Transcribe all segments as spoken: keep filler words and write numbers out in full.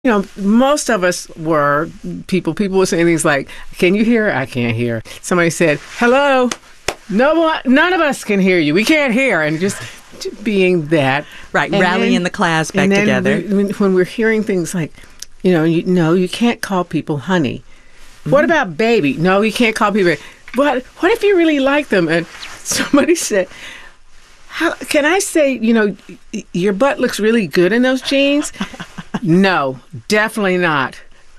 You know, most of us were people. People were saying things like, "Can you hear?" I can't hear. Somebody said, "Hello." No one, none of us can hear you. We can't hear, and just being that right, and rallying then, the class back and then together. We, when we're hearing things like, you know, you, no, you can't call people honey. Mm-hmm. What about baby? No, you can't call people. What? What if you really like them? And somebody said, "How can I say? You know, your butt looks really good in those jeans." No, definitely not.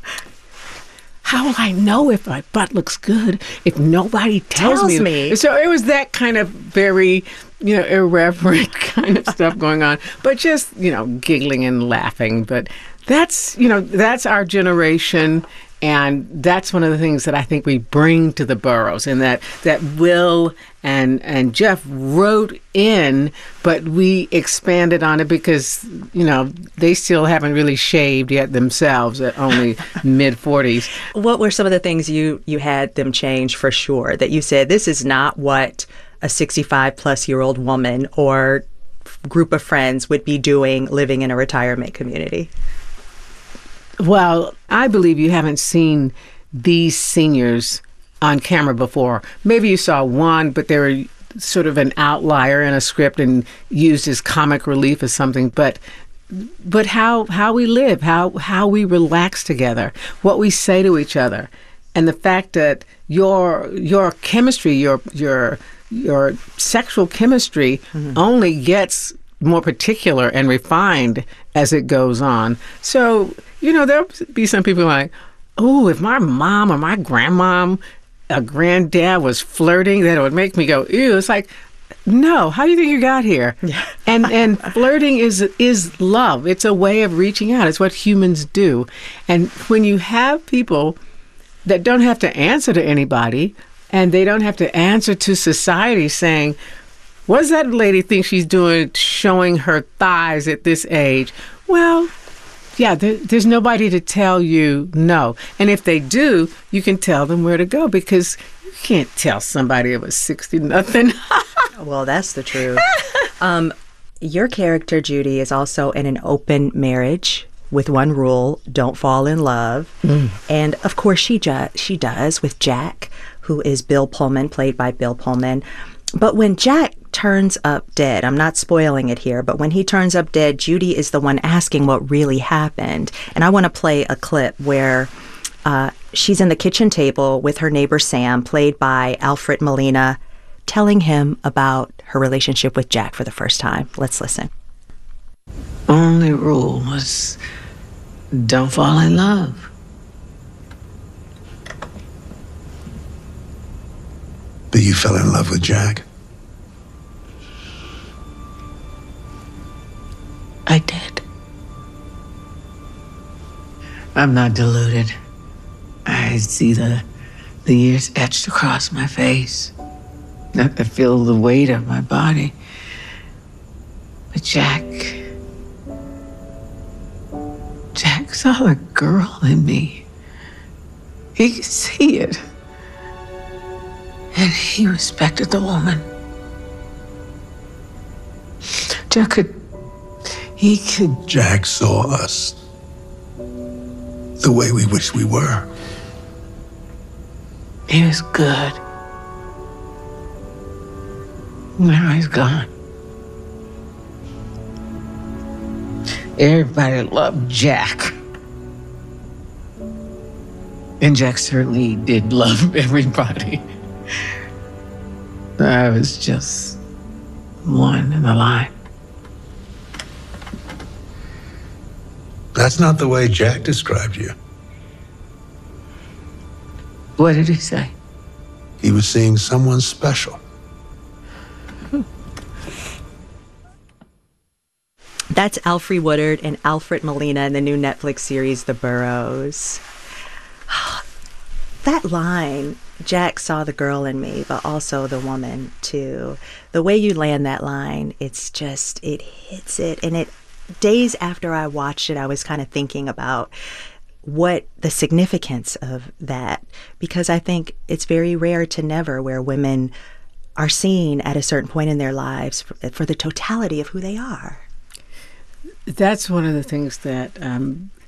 How will I know if my butt looks good if nobody tells, tells me? me? So it was that kind of very, you know, irreverent kind of stuff going on. But just, you know, giggling and laughing. But that's, you know, that's our generation. And that's one of the things that I think we bring to the Burroughs, and that, that Will and and Jeff wrote in, but we expanded on it because, you know, they still haven't really shaved yet themselves at only mid forties. What were some of the things you, you had them change for sure, that you said, this is not what a sixty-five plus year old woman or group of friends would be doing living in a retirement community? Well, I believe you haven't seen these seniors on camera before. Maybe you saw one, but they were sort of an outlier in a script and used as comic relief or something. But but how how we live, how how we relax together, what we say to each other, and the fact that your your chemistry, your your your sexual chemistry, mm-hmm. only gets more particular and refined as it goes on. So, you know, there'll be some people like, oh, if my mom or my grandmom, a granddad was flirting, that would make me go, ew. It's like, no, how do you think you got here? Yeah. and and flirting is is love. It's a way of reaching out. It's what humans do. And when you have people that don't have to answer to anybody, and they don't have to answer to society saying, what does that lady think she's doing showing her thighs at this age? Well, yeah, there, there's nobody to tell you no. And if they do, you can tell them where to go, because you can't tell somebody it was sixty nothing. Well, that's the truth. um, your character, Judy, is also in an open marriage with one rule: don't fall in love. Mm. And of course, she, ju- she does with Jack, who is Bill Pullman, played by Bill Pullman. But when Jack turns up dead, I'm not spoiling it here, but when he turns up dead, Judy is the one asking what really happened. And I want to play a clip where uh, she's in the kitchen table with her neighbor Sam, played by Alfred Molina, telling him about her relationship with Jack for the first time. Let's listen. Only rule was don't fall in love. But you fell in love with Jack? I did. I'm not deluded. I see the the years etched across my face. I feel the weight of my body. But Jack... Jack saw a girl in me. He could see it. And he respected the woman. Jack could... He could... Jack saw us the way we wish we were. He was good. Now he's gone. Everybody loved Jack. And Jack certainly did love everybody. I was just one in the line. That's not the way Jack described you. What did he say? He was seeing someone special. That's Alfre Woodard and Alfred Molina in the new Netflix series, The Burroughs. That line, Jack saw the girl in me, but also the woman too. The way you land that line, it's just, it hits it. And it, days after I watched it, I was kind of thinking about what the significance of that, because I think it's very rare to never where women are seen at a certain point in their lives for, for the totality of who they are. That's one of the things that um,